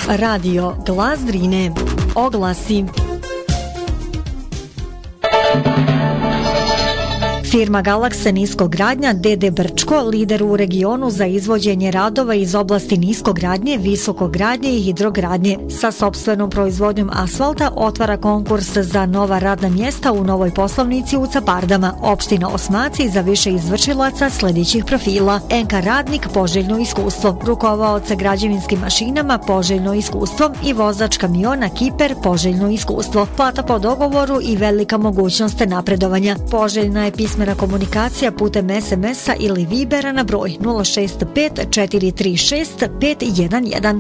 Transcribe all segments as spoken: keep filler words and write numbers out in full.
Radio Glas Drine. Oglasi. Firma Galaksa Niskogradnja D D Brčko, lider u regionu za izvođenje radova iz oblasti niskogradnje, visokogradnje i hidrogradnje. Sa sopstvenom proizvodnjom asfalta otvara konkurs za nova radna mjesta u novoj poslovnici u Capardama, opština Osmaci, za više izvršilaca sljedećih profila. N K radnik, poželjno iskustvo, rukovaoca građevinskim mašinama, poželjno iskustvo i vozač kamiona Kiper, poželjno iskustvo. Plata po dogovoru i velika mogućnost napredovanja. Poželjna je pismena komunikacija putem es em es-a ili Vibera na broj nula šest pet četiri tri šest pet jedan jedan.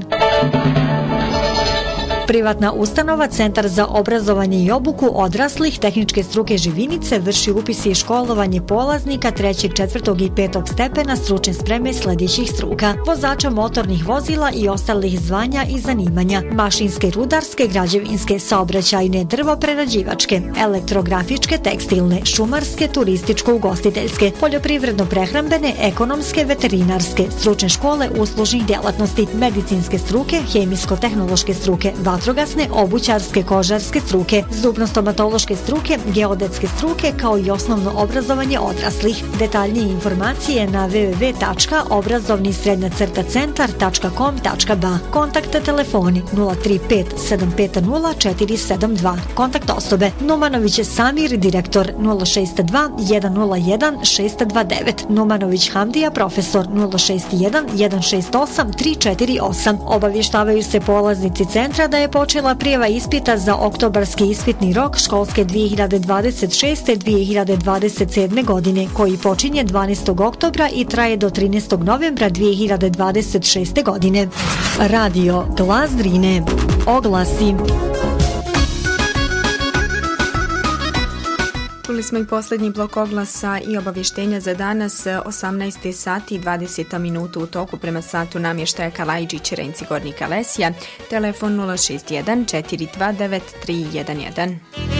Privatna ustanova Centar za obrazovanje i obuku odraslih tehničke struke Živinice vrši upis i školovanje polaznika trećeg, četvrtog i petog stepena stručne spreme sljedećih struka: vozača motornih vozila i ostalih zvanja i zanimanja, mašinske, rudarske, građevinske, saobraćajne, drvoprerađivačke, elektrografičke, tekstilne, šumarske, turističko-ugostiteljske, poljoprivredno-prehrambene, ekonomske, veterinarske, stručne škole uslužnih djelatnosti, medicinske struke, hemijsko-tehnološke struke, vatrogasne, obućarske, kožarske struke, zubno-stomatološke struke, geodetske struke, kao i osnovno obrazovanje odraslih. Detaljnije informacije na w w w tačka obrazovni srednja crta centar tačka com tačka b a. Kontakt telefoni nula tri pet sedam pet nula četiri sedam dva. Kontakt osobe Numanović Samir, direktor nula šest dva jedan nula jedan šest dva devet. Numanović Hamdija, profesor nula šest jedan jedan šest osam tri četiri osam. Obavještavaju se polaznici centra da je počela prijava ispita za oktobarski ispitni rok školske dvije hiljade dvadeset šeste dvije hiljade dvadeset sedme godine, koji počinje dvanaestog oktobra i traje do trinaestog novembra dvije hiljade dvadeset šeste godine. Radio Glas Drine. Oglasi. Čuli smo i posljednji blok oglasa i obavještenja za danas, osamnaest sati i dvadeset minuta u toku prema satu namještaja Kalajđić, Renci, Gornji Kalesija, telefon nula šest jedan četiri dva devet tri jedan jedan.